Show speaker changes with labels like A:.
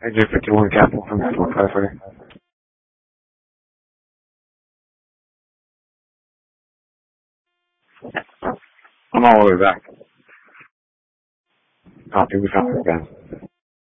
A: Exit 51 Capital from 455. I'm all the way back. Copy, we found it again.